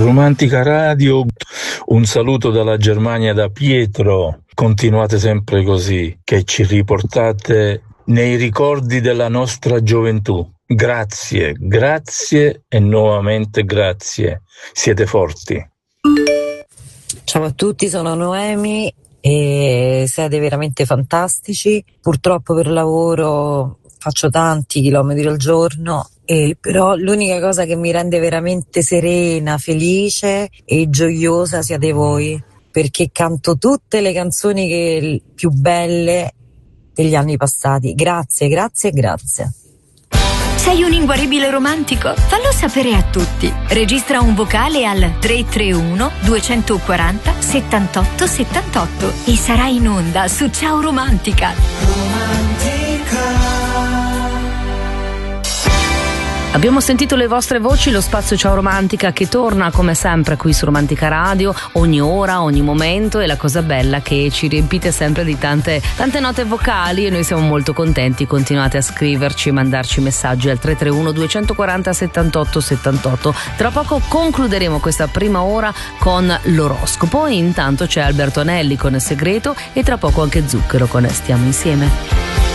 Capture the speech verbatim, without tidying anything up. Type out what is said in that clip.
Romantica Radio, un saluto dalla Germania, da Pietro. Continuate sempre così, che ci riportate nei ricordi della nostra gioventù. Grazie, grazie e nuovamente grazie. Siete forti. Ciao a tutti, sono Noemi e siete veramente fantastici. Purtroppo per lavoro faccio tanti chilometri al giorno, e però l'unica cosa che mi rende veramente serena, felice e gioiosa siete voi, perché canto tutte le canzoni che, più belle degli anni passati. Grazie, grazie, grazie. Sei un inguaribile romantico? Fallo sapere a tutti. Registra un vocale al tre tre uno due quattro zero sette otto sette otto e sarai in onda su Ciao Romantica. Romantica. Abbiamo sentito le vostre voci, lo spazio Ciao Romantica che torna come sempre qui su Romantica Radio, ogni ora, ogni momento, e la cosa bella è che ci riempite sempre di tante, tante note vocali e noi siamo molto contenti. Continuate a scriverci e mandarci messaggi al tre tre uno due quattro zero sette otto sette otto. Tra poco concluderemo questa prima ora con l'oroscopo e intanto c'è Alberto Anelli con Il Segreto e tra poco anche Zucchero con Stiamo Insieme.